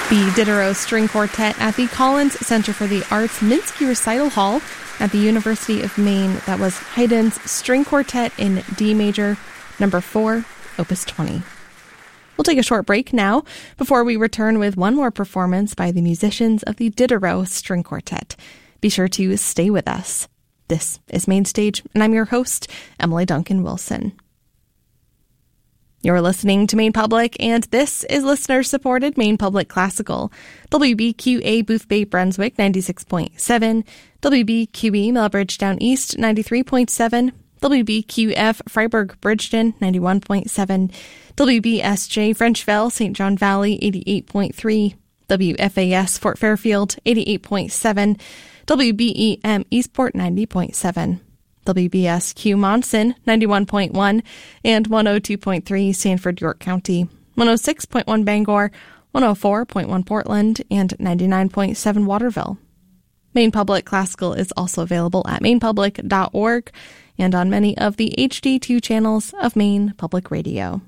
The Diderot String Quartet at the Collins Center for the Arts Minsky Recital Hall at the University of Maine. That was Haydn's String Quartet in D major, number 4, Opus 20. We'll take a short break now before we return with one more performance by the musicians of the Diderot String Quartet. Be sure to stay with us. This is Main Stage, and I'm your host, Emily Duncan Wilson. You're listening to Maine Public, and this is listener-supported Maine Public Classical. WBQA Boothbay Brunswick 96.7, WBQE Mellbridge Down East 93.7, WBQF Freiburg Bridgeton 91.7, WBSJ Frenchville St. John Valley 88.3, WFAS Fort Fairfield 88.7, WBEM Eastport 90.7. WBSQ Monson 91.1 and 102.3 Sanford, York County, 106.1 Bangor, 104.1 Portland, and 99.7 Waterville. Maine Public Classical is also available at mainepublic.org and on many of the HD2 channels of Maine Public Radio.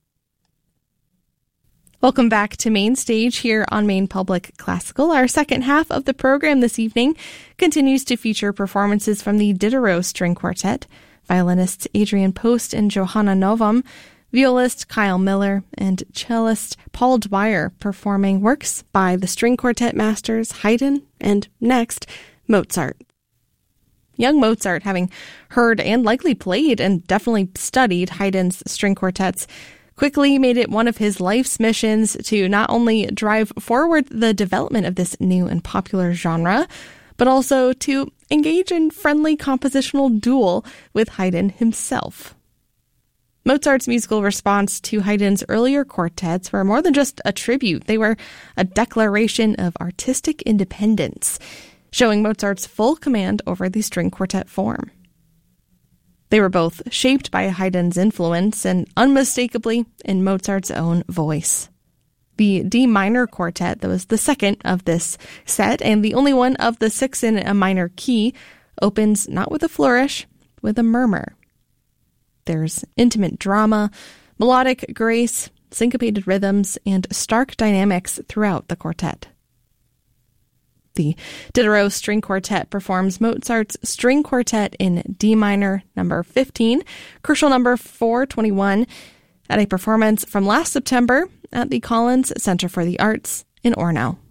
Welcome back to Main Stage here on Maine Public Classical. Our second half of the program this evening continues to feature performances from the Diderot String Quartet, violinists Adrian Post and Johanna Novum, violist Kyle Miller, and cellist Paul Dwyer performing works by the string quartet masters Haydn and, next, Mozart. Young Mozart, having heard and likely played and definitely studied Haydn's string quartets, quickly made it one of his life's missions to not only drive forward the development of this new and popular genre, but also to engage in friendly compositional duel with Haydn himself. Mozart's musical response to Haydn's earlier quartets were more than just a tribute. They were a declaration of artistic independence, showing Mozart's full command over the string quartet form. They were both shaped by Haydn's influence and unmistakably in Mozart's own voice. The D minor quartet, that was the second of this set and the only one of the 6 in a minor key, opens not with a flourish, with a murmur. There's intimate drama, melodic grace, syncopated rhythms, and stark dynamics throughout the quartet. The Diderot String Quartet performs Mozart's String Quartet in D minor, number 15, crucial number 421, at a performance from last September at the Collins Center for the Arts in Orono.